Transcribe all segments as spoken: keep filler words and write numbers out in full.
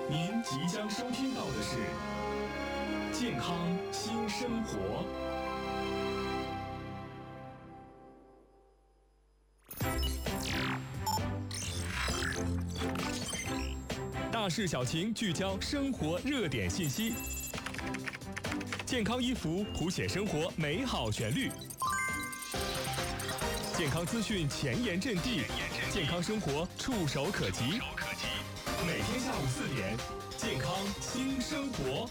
您即将收听到的是健康新生活。大事小情，聚焦生活热点信息。健康衣服谱写生活美好旋律，健康资讯前沿阵地，健康生活触手可及。每天下午四点，健康新生活。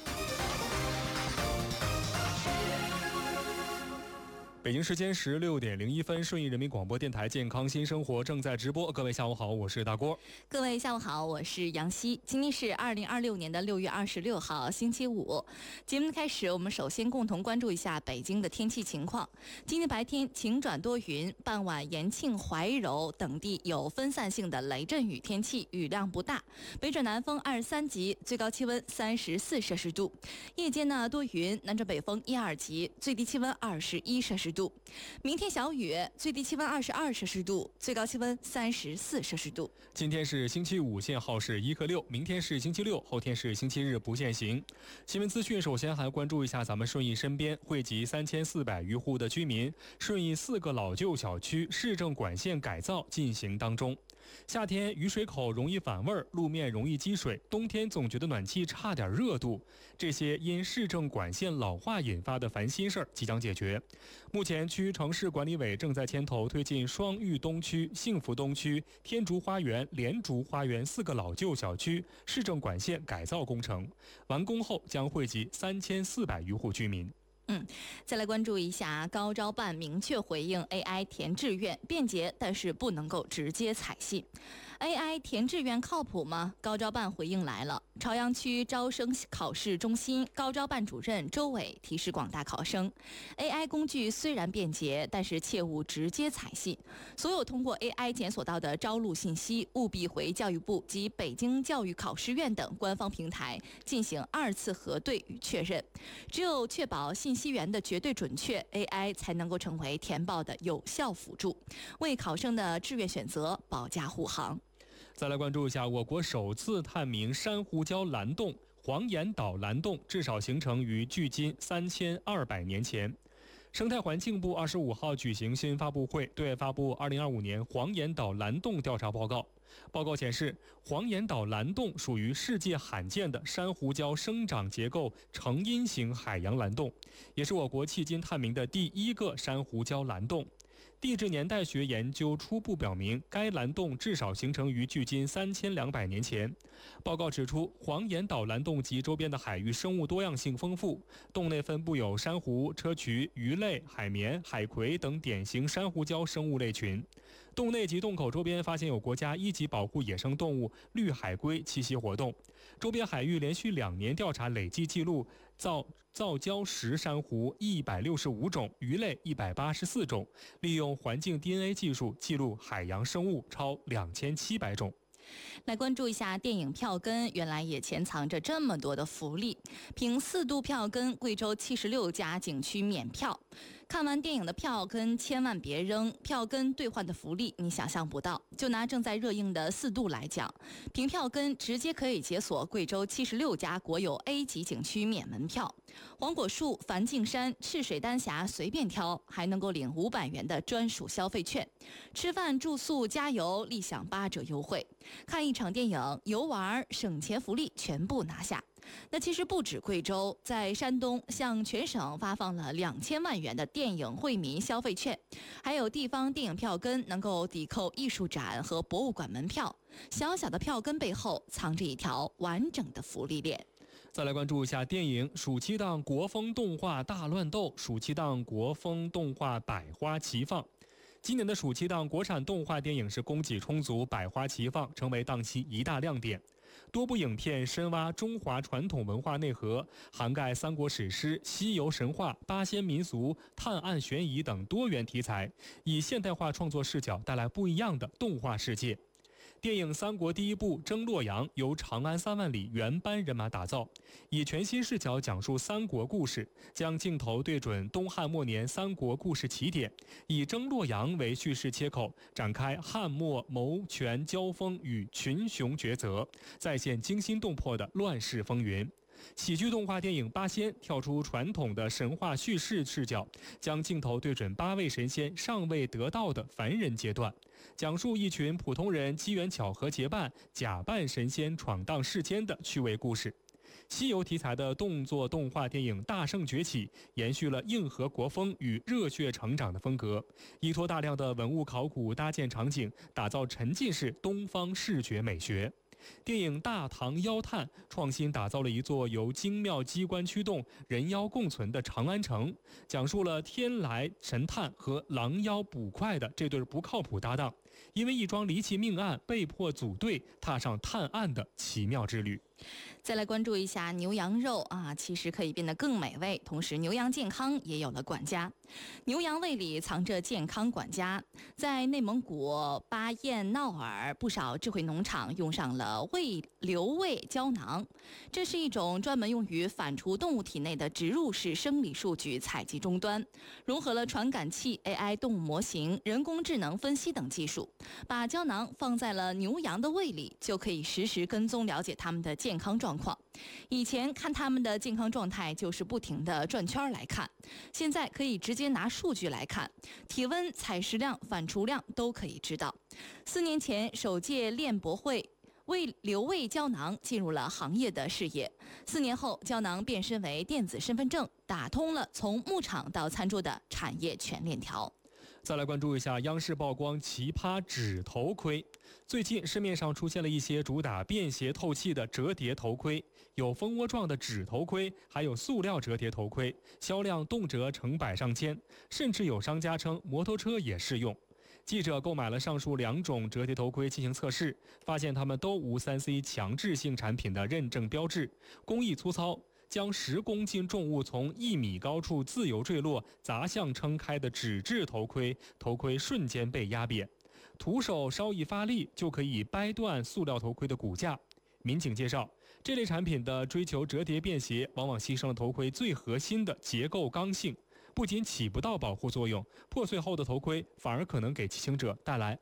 北京时间十六点零一分，顺义人民广播电台健康新生活正在直播。各位下午好，我是大郭。 各位下午好，我是杨希。今天是二零二六年的六月二十六号，星期五。节目的开始，我们首先共同关注一下北京的天气情况。今天白天晴转多云，傍晚延庆、怀柔等地有分散性的雷阵雨天气，雨量不大。北转南风二十三级，最高气温三十四摄氏度。夜间呢多云，南转北风一二级，最低气温二十一摄氏度。明天小雨，最低气温二十二摄氏度，最高气温三十四摄氏度。 今天是星期五，限号是一和六，明天是星期六，后天是星期日不限行。新闻资讯首先还关注一下咱们顺义身边惠及三千四百余户的居民，顺义四个老旧小区市政管线改造进行当中。夏天雨水口容易反味儿，路面容易积水，冬天总觉得暖气差点热度，这些因市政管线老化引发的烦心事儿即将解决。目前区城市管理委正在牵头推进双玉东区、幸福东区、天竺花园、莲竹花园四个老旧小区市政管线改造工程，完工后将惠及三千四百余户居民。 嗯，再来关注一下高招办明确回应 A I 填志愿便捷，但是不能够直接采信。A I 填志愿靠谱吗？高招办回应来了。朝阳区招生考试中心高招办主任周伟提示广大考生 ，A I 工具虽然便捷，但是切勿直接采信。所有通过 A I 检索到的招录信息，务必回教育部及北京教育考试院等官方平台进行二次核对与确认。只有确保信息源的绝对准确 ，A I 才能够成为填报的有效辅助，为考生的志愿选择保驾护航。 再来关注一下我国首次探明珊瑚礁蓝洞黄岩岛蓝洞至少形成于距今三千二百年前。生态环境部二十五号举行新闻发布会，对外发布二零二五年黄岩岛蓝洞调查报告。报告显示，黄岩岛蓝洞属于世界罕见的珊瑚礁生长结构成因型海洋蓝洞，也是我国迄今探明的第一个珊瑚礁蓝洞。地质年代学研究初步表明，该蓝洞至少形成于距今三千两百年前。报告指出，黄岩岛蓝洞及周边的海域生物多样性丰富，洞内分布有珊瑚、砗磲、鱼类、海绵、海葵等典型珊瑚礁生物类群。洞内及洞口周边发现有国家一级保护野生动物绿海龟栖息活动。周边海域连续两年调查累计记录造造礁石珊瑚一百六十五种，鱼类一百八十四种，利用环境 D N A 技术记录海洋生物超两千七百种。 来关注一下电影票根，原来也潜藏着这么多的福利。凭四度票根，贵州七十六家景区免票。看完电影的票根千万别扔，票根兑换的福利你想象不到。就拿正在热映的四度来讲，凭票根直接可以解锁贵州七十六家国有 A 级景区免门票，黄果树、梵净山、赤水丹霞随便挑，还能够领五百元的专属消费券。吃饭、住宿、加油，立享八折优惠。看一场电影、游玩、省钱福利全部拿下。那其实不止贵州，在山东向全省发放了两千万元的电影惠民消费券，还有地方电影票根能够抵扣艺术展和博物馆门票。小小的票根背后藏着一条完整的福利链。 再来关注一下电影，暑期档国风动画大乱斗，暑期档国风动画百花齐放。今年的暑期档国产动画电影是供给充足，百花齐放，成为档期一大亮点。多部影片深挖中华传统文化内核，涵盖三国史诗、西游神话、八仙民俗、探案悬疑等多元题材，以现代化创作视角带来不一样的动画世界。 电影《三国》第一部《征洛阳》由长安三万里原班人马打造，以全新视角讲述三国故事，将镜头对准东汉末年三国故事起点，以征洛阳为叙事切口，展开汉末谋权交锋与群雄抉择，再现惊心动魄的乱世风云。喜剧动画电影《八仙》跳出传统的神话叙事视角，将镜头对准八位神仙尚未得道的凡人阶段，讲述一群普通人机缘巧合结伴，假扮神仙闯荡世间的趣味故事。西游题材的动作动画电影《大圣崛起》延续了硬核国风与热血成长的风格，依托大量的文物考古搭建场景，打造沉浸式东方视觉美学。电影《大唐妖探》创新打造了一座由精妙机关驱动、人妖共存的长安城，讲述了天来神探和狼妖捕快的这对不靠谱搭档，因为一桩离奇命案被迫组队踏上探案的奇妙之旅。 再来关注一下牛羊肉啊，其实可以变得更美味，同时牛羊健康也有了管家。牛羊胃里藏着健康管家，在内蒙古巴彦淖尔，不少智慧农场用上了胃瘤胃胶囊，这是一种专门用于反刍动物体内的植入式生理数据采集终端，融合了传感器、A I 动物模型、人工智能分析等技术，把胶囊放在了牛羊的胃里，就可以实时跟踪了解它们的健康状况。以前看它们的健康状态就是不停地转圈来看，现在可以直接拿数据来看，体温、采食量、反刍量都可以知道。四年前，首届链博会胃瘤胃胶囊进入了行业的视野。四年后，胶囊变身为电子身份证，打通了从牧场到餐桌的产业全链条。 再来关注一下央视曝光奇葩纸头盔。最近市面上出现了一些主打便携透气的折叠头盔，有蜂窝状的纸头盔，还有塑料折叠头盔，销量动辄成百上千，甚至有商家称摩托车也适用。记者购买了上述两种折叠头盔进行测试，发现它们都无 三 C 强制性产品的认证标志，工艺粗糙，将十公斤重物从一米高处自由坠落，砸向撑开的纸质头盔，头盔瞬间被压扁，徒手稍一发力就可以掰断塑料头盔的骨架。民警介绍，这类产品的追求折叠便携，往往牺牲了头盔最核心的结构刚性，不仅起不到保护作用，破碎后的头盔反而可能给骑行者带来